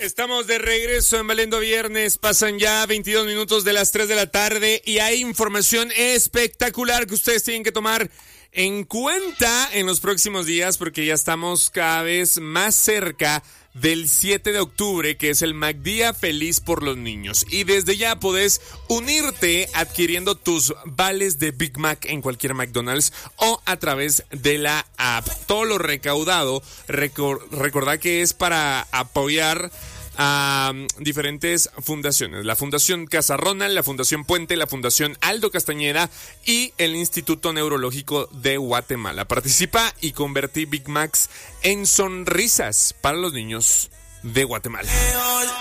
Estamos de regreso en Valiendo Viernes, pasan ya 22 minutos de las 3 de la tarde y hay información espectacular que ustedes tienen que tomar en cuenta en los próximos días porque ya estamos cada vez más cerca del 7 de octubre, que es el McDía Feliz por los Niños. Y desde ya podés unirte adquiriendo tus vales de Big Mac en cualquier McDonald's o a través de la app. Todo lo recaudado, recordá que es para apoyar a diferentes fundaciones, la Fundación Casa Ronald, la Fundación Puente, la Fundación Aldo Castañeda y el Instituto Neurológico de Guatemala. Participa y convertí Big Macs en sonrisas para los niños de Guatemala.